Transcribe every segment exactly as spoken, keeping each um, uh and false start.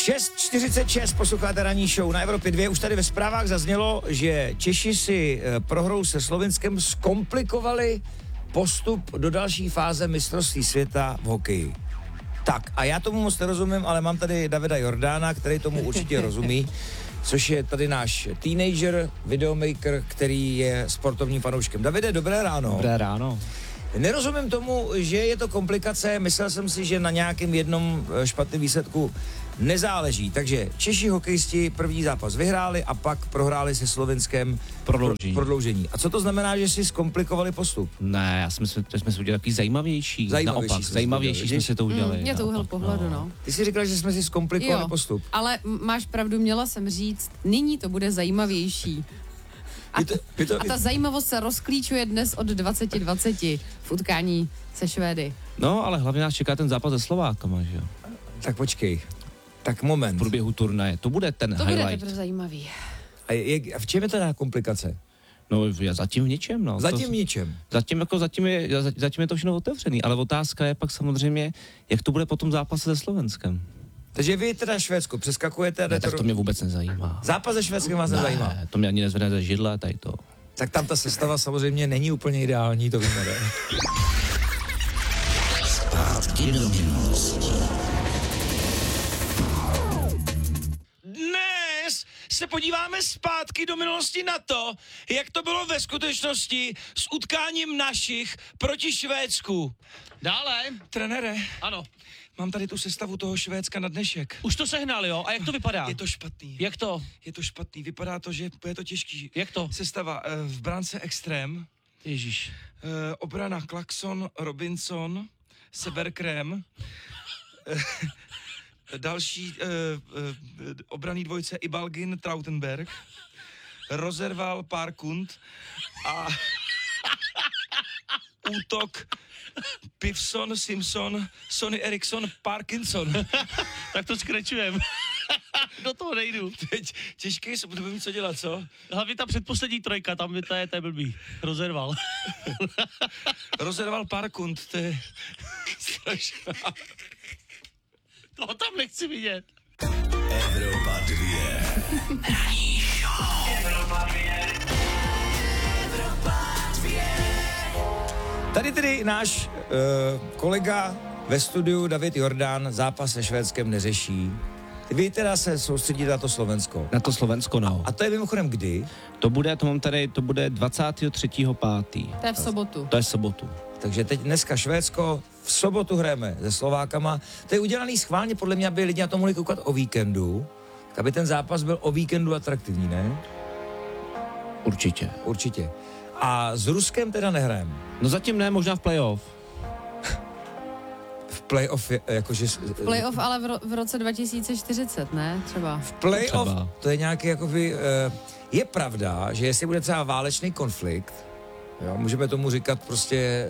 šest čtyřicet šest posloucháte ranní show na Evropě dva. Už tady ve zprávách zaznělo, že Češi si prohrou se Slovinskem zkomplikovali postup do další fáze mistrovství světa v hokeji. Tak a já tomu moc nerozumím, ale mám tady Davida Jordána, který tomu určitě rozumí, což je tady náš teenager, videomaker, který je sportovním fanouškem. Davide, dobré ráno. Dobré ráno. Nerozumím tomu, že je to komplikace, myslel jsem si, že na nějakém jednom špatném výsledku nezáleží. Takže Češi hokejisti první zápas vyhráli a pak prohráli se Slovinskem prodloužení. Pro, prodloužení. A co to znamená, že si zkomplikovali postup? Ne, já si myslím, že jsme si udělali takový zajímavější. Zajímavější Naopak, jsme zajímavější jsme si to udělali. Mm, je to úhel pohledu, no. no. Ty jsi říkala, že jsme si zkomplikovali jo, postup. Ale máš pravdu, měla jsem říct, nyní to bude zajímavější. A, to, to, a ta zajímavost se rozklíčuje dnes od dvacet dvacet v utkání se Švédy. No, ale hlavně nás čeká ten zápas se Slovákama, že jo? Tak počkej. Tak moment. V průběhu turnaje. To bude ten to highlight. To bude teprve zajímavý. A, je, a v čem je teda komplikace? No, já zatím v ničem, no. Zatím to, v ničem. Zatím, jako, zatím, je, zatím je to všechno otevřený, ale otázka je pak samozřejmě, jak to bude po tom zápase se Slovenskem. Takže vy teda Švédsko přeskakujete a ne, to... tak to mě vůbec nezajímá. Zápas se Švédskem vás ne, nezajímá? Ne, to mě ani nezvedne ze židle, tady to. Tak tam ta sestava samozřejmě není úplně ideální, to víme, ne? Zpátky do minulosti. Dnes se podíváme zpátky do minulosti na to, jak to bylo ve skutečnosti s utkáním našich proti Švédsku. Dále. Trenére. Ano. Mám tady tu sestavu toho Švédska na dnešek. Už to sehnal, jo? A jak to vypadá? Je to špatný. Jak to? Je to špatný. Vypadá to, že je to těžký. Jak to? Sestava v bránce Extrém. Ježíš. Obrana Klaxon, Robinson, Seberkrém. Další uh, uh, obraný dvojce Ibalgin, Trautenberg, Rozerval, Parkund a útok Pivson, Simpson, Sonny Eriksson, Parkinson. Tak to skrečujem. Do toho nejdu. Teď těžký se, budu mít co dělat, co? Hlavně ta předposlední trojka, tam je to je, to je blbý. Rozerval. Rozerval Parkund, to je strašná. Toho tam nechci vidět. Evropa dva. Ranní show. Evropa dva. Evropa dva. Tady tedy náš uh, kolega ve studiu David Jordán zápas se Švédskem neřeší. Vy teda se soustředíte na to Slovensko. Na to Slovensko, no. A to je mimochodem kdy? To bude, to mám tady, to bude dvacátého třetího pátého To je v sobotu. To je sobotu. Takže teď dneska Švédsko, v sobotu hrajeme se Slovákama. To je udělaný schválně, podle mě, aby lidi na to mohli koukat o víkendu, aby ten zápas byl o víkendu atraktivní, ne? Určitě. Určitě. A s Ruskem teda nehrajeme. No zatím ne, možná v playoff. V playoff, je, jakože... V playoff ale v, ro- v roce dva tisíce čtyřicet, ne? Třeba. V playoff, Třeba. to je nějaký, jakoby... Uh, je pravda, že jestli bude třeba válečný konflikt, jo, můžeme tomu říkat prostě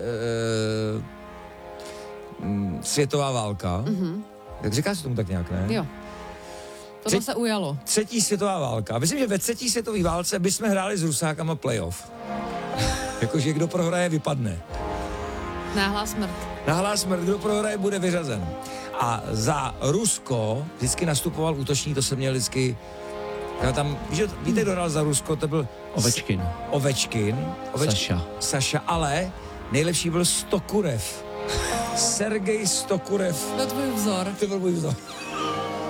uh, mm, světová válka. Mm-hmm. Jak říká se tomu tak nějak, ne? Jo. To Tři- se ujalo. Třetí světová válka. A myslím, že ve třetí světové válce bychom hráli s Rusákama playoff. Jakože kdo prohraje, vypadne. Náhlá smrt. Náhlá smrt, kdo prohraje, bude vyřazen. A za Rusko vždycky nastupoval útočník, to se měl vždycky... No tam, víš, víte, kdo hrál za Rusko, to byl... Ovečkin. Ovečkin. Oveč... Saša. Saša, ale nejlepší byl Stokurev. Sergej Stokurev. To je tvůj vzor. To byl můj vzor.